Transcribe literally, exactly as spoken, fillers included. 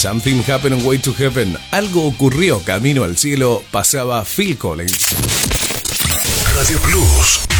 Something happened on way to heaven. Algo ocurrió camino al cielo. Pasaba Phil Collins. Radio Plus.